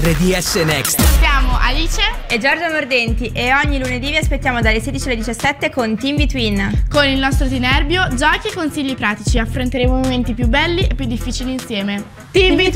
RDS Next. Siamo Alice e Giorgia Mordenti e ogni lunedì vi aspettiamo dalle 16 alle 17 con Team Between. con il nostro Tinerbio, giochi e consigli pratici. Affronteremo i momenti più belli e più difficili insieme. Team